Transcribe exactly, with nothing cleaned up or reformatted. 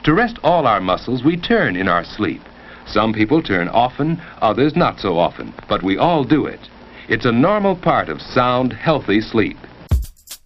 To rest all our muscles, we turn in our sleep. Some people turn often, others not so often, but we all do it. It's a normal part of sound, healthy sleep.